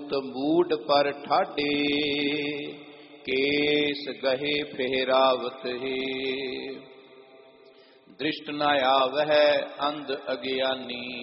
मूत मूड पर ठाडे, केस गहे फेरावत हे। दृष्ट न आवह अंध अज्ञानी,